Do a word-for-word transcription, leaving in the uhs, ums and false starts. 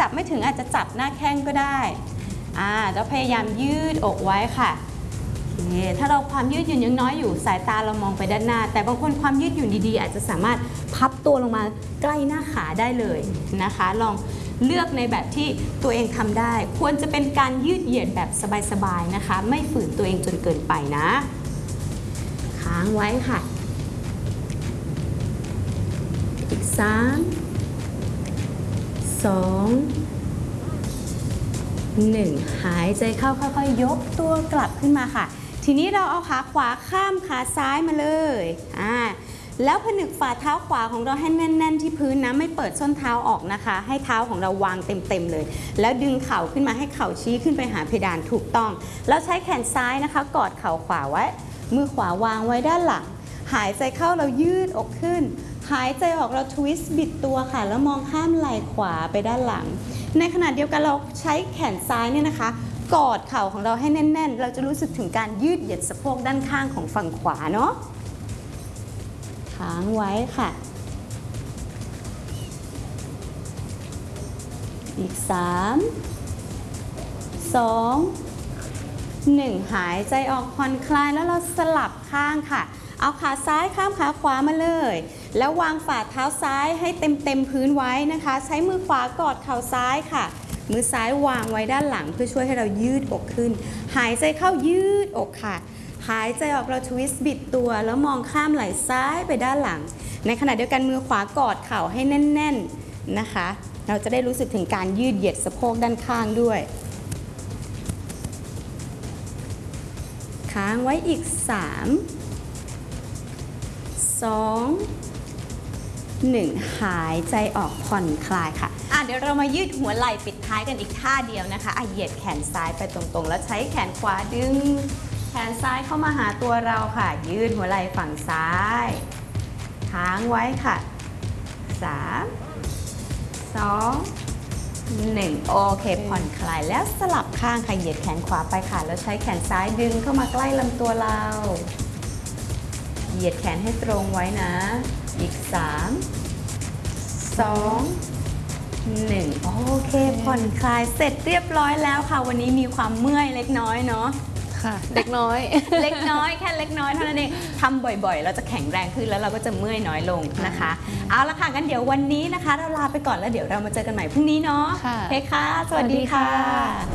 จับไม่ถึงอาจจะจับหน้าแข้งก็ได้อ่าเราพยายามยืดอกไว้ค่ะถ้าเราความยืดหยุ่นยังน้อยอยู่สายตาเรามองไปด้านหน้าแต่บางคนความยืดหยุ่นดีๆอาจจะสามารถพับตัวลงมาใกล้หน้าขาได้เลยนะคะลองเลือกในแบบที่ตัวเองทำได้ควรจะเป็นการยืดเหยียดแบบสบายๆนะคะไม่ฝืนตัวเองจนเกินไปนะค้างไว้ค่ะอีกสามสองหนึ่งหายใจเข้าค่อยๆยกตัวกลับขึ้นมาค่ะทีนี้เราเอาขาขวาข้ามขาซ้ายมาเลยอ่าแล้วผนึกฝ่าเท้าขวาของเราให้แน่นๆที่พื้นนะไม่เปิดส้นเท้าออกนะคะให้เท้าของเราวางเต็มๆเลยแล้วดึงเข่าขึ้นมาให้เข่าชี้ขึ้นไปหาเพดานถูกต้องแล้วใช้แขนซ้ายนะคะกอดเข่าขวาไว้มือขวาวางไว้ด้านหลังหายใจเข้าเรายืดอกขึ้นหายใจออกเราทวิสต์บิดตัวค่ะแล้วมองข้ามไหล่ขวาไปด้านหลังในขณะเดียวกันเราใช้แขนซ้ายเนี่ยนะคะกอดเข่าของเราให้แน่นๆเราจะรู้สึกถึงการยืดเหยียดสะโพกด้านข้างของฝั่งขวาเนาะค้างไว้ค่ะอีกสามสองหนึ่งหายใจออกผ่อนคลายแล้วเราสลับข้างค่ะเอาขาซ้ายข้ามขาขวามาเลยแล้ววางฝ่าเท้าซ้ายให้เต็มเต็มพื้นไว้นะคะใช้มือขวากอดเข่าซ้ายค่ะมือซ้ายวางไว้ด้านหลังเพื่อช่วยให้เรายืดอกขึ้นหายใจเข้ายืดอกค่ะหายใจออกเราทวิสต์บิดตัวแล้วมองข้ามไหล่ซ้ายไปด้านหลังในขณะเดียวกันมือขวากอดเข่าให้แน่นๆนะคะเราจะได้รู้สึกถึงการยืดเหยียดสะโพกด้านข้างด้วยค้างไว้อีกสามสองหนึ่งหายใจออกผ่อนคลายค่ะอ่ะเดี๋ยวเรามายืดหัวไหล่ปิดท้ายกันอีกท่าเดียวนะคะอ่ะเหยียดแขนซ้ายไปตรงๆแล้วใช้แขนขวาดึงแขนซ้ายเข้ามาหาตัวเราค่ะยืดหัวไหล่ฝั่งซ้ายค้างไว้ค่ะสามสองหนึ่งโอเคผ่อนคลายแล้วสลับข้างค่ะเหยียดแขนขวาไปค่ะแล้วใช้แขนซ้ายดึงเข้ามาใกล้ลำตัวเราเหยียดแขนให้ตรงไว้นะอีกสามสองหนึ่งโอเคผ่อนคลายเสร็จเรียบร้อยแล้วค่ะวันนี้มีความเมื่อยเล็กน้อยเนาะค่ะเล็กน้อยเล็กน้อยแค่เล็กน้อยเท่านั้นเองทำบ่อยๆเราจะแข็งแรงขึ้นแล้วเราก็จะเมื่อยน้อยลงนะคะเอาละค่ะงั้นเดี๋ยววันนี้นะคะเราลาไปก่อนแล้วเดี๋ยวเรามาเจอกันใหม่พรุ่งนี้เนาะโอเคค่ะสวัสดีค่ะ